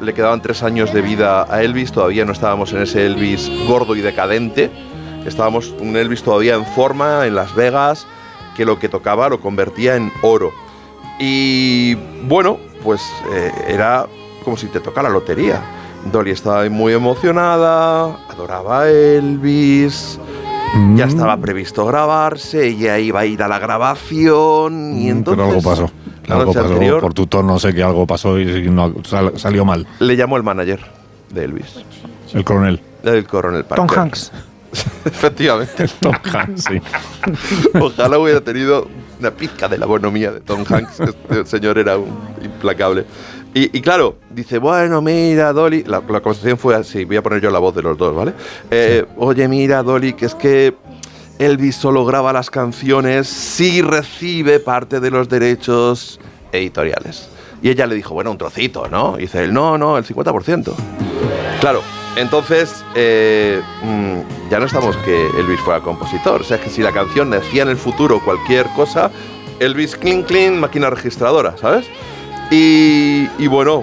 le quedaban 3 años de vida a Elvis, todavía no estábamos en ese Elvis gordo y decadente, estábamos un Elvis todavía en forma, en Las Vegas, que lo que tocaba lo convertía en oro. Y bueno, pues era como si te tocara la lotería. Dolly estaba muy emocionada, adoraba a Elvis, ya estaba previsto grabarse, ella iba a ir a la grabación y entonces... Pero algo pasó. Algo pasó anterior, por tu tono, sé que algo pasó y no, salió mal. Le llamó el manager de Elvis. El coronel. El coronel Parker. Tom Hanks. Efectivamente. Tom Hanks, sí. Ojalá hubiera tenido una pizca de la bonomía de Tom Hanks. Este señor era implacable. Y claro, dice, bueno, mira, Dolly... La conversación fue así, voy a poner yo la voz de los dos, ¿vale? Oye, mira, Dolly, que es que Elvis solo graba las canciones si recibe parte de los derechos editoriales. Y ella le dijo, bueno, un trocito, ¿no? Y dice él, no, el 50%. Claro, entonces ya no estamos que Elvis fuera compositor. O sea, que si la canción decía en el futuro cualquier cosa, Elvis, clean, máquina registradora, ¿sabes? Y bueno,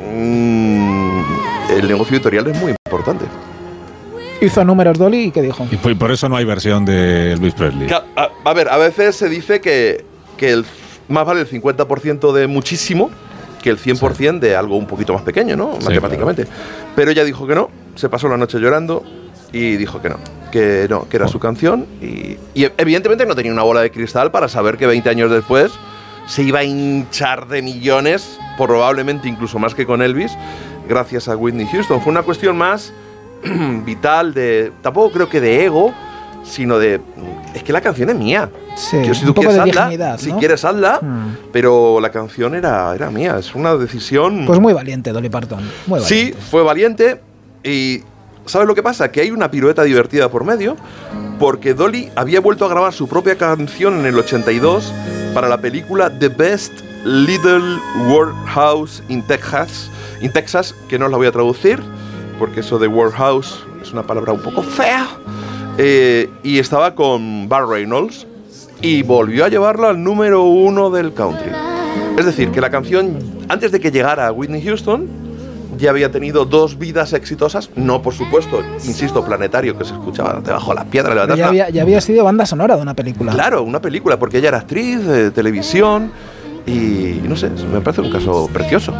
el negocio editorial es muy importante. Hizo números Dolly y ¿qué dijo? Y por eso no hay versión de Elvis Presley. A ver, a veces se dice que más vale el 50% de muchísimo que el 100% de algo un poquito más pequeño, ¿no? Sí, matemáticamente. Claro. Pero ella dijo que no, se pasó la noche llorando y dijo que era su canción. Y evidentemente no tenía una bola de cristal para saber que 20 años después se iba a hinchar de millones, probablemente incluso más que con Elvis, gracias a Whitney Houston. Fue una cuestión más vital, tampoco creo que de ego, sino de, es que la canción es mía. Sí, si tú quieres hazla, si quieres hazla, pero la canción era mía, es una decisión... Pues muy valiente, Dolly Parton, muy valiente. Sí, fue valiente y... ¿Sabes lo que pasa? Que hay una pirueta divertida por medio, porque Dolly había vuelto a grabar su propia canción en el 82 para la película The Best Little Workhouse in Texas, que no os la voy a traducir, porque eso de workhouse es una palabra un poco fea, y estaba con Burt Reynolds, y volvió a llevarla al número 1 del country. Es decir, que la canción, antes de que llegara a Whitney Houston, ya había tenido 2 vidas exitosas, no por supuesto, insisto, Planetario, que se escuchaba debajo de las piedras. Ya había sido banda sonora de una película. Claro, una película, porque ella era actriz de televisión y no sé, me parece un caso precioso.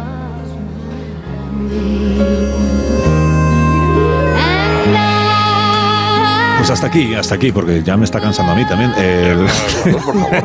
Pues hasta aquí, porque ya me está cansando a mí también. Por favor.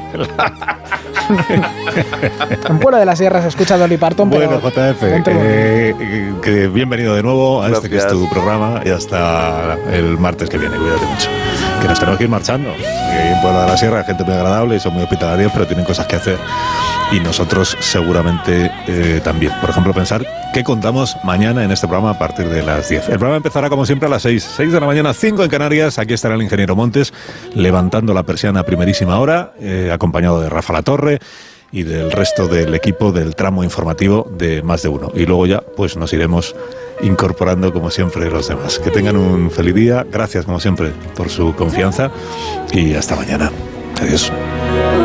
En Puebla de la Sierra se escucha Dolly Parton, bueno, pero... JF, que bienvenido de nuevo a este que es tu programa y hasta el martes que viene. Cuídate mucho. Que nos tenemos que ir marchando. En Puebla de la Sierra hay gente muy agradable y son muy hospitalarios, pero tienen cosas que hacer. Y nosotros seguramente también. Por ejemplo, pensar qué contamos mañana en este programa a partir de las 10. El programa empezará como siempre a las 6 de la mañana, 5 en Canarias. Aquí estará el ingeniero Montes levantando la persiana a primerísima hora, acompañado de Rafa Latorre y del resto del equipo del tramo informativo de Más de Uno. Y luego ya pues nos iremos incorporando como siempre los demás. Que tengan un feliz día. Gracias como siempre por su confianza y hasta mañana. Adiós.